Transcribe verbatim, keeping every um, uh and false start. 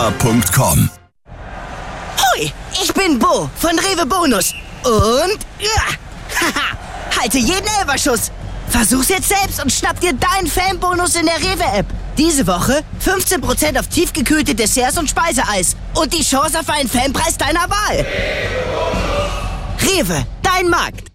punkt com. Hui, ich bin Bo von Rewe Bonus. Und ja, haha, halte jeden Elferschuss. Versuch's jetzt selbst und schnapp dir deinen Fanbonus in der Rewe-App. Diese Woche fünfzehn Prozent auf tiefgekühlte Desserts und Speiseeis. Und die Chance auf einen Fanpreis deiner Wahl. Rewe, dein Markt.